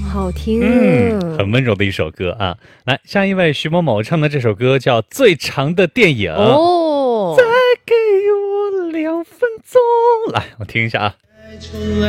好听。 很温柔的一首歌啊。来，下一位徐某某唱的这首歌叫《最长的电影》。 哦， 再给我2分钟。来，我听一下啊。